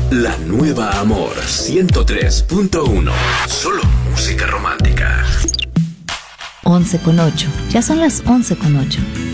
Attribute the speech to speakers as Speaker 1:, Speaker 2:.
Speaker 1: La nueva Amor 103.1. Solo música romántica.
Speaker 2: 11:08. Ya son las 11:08.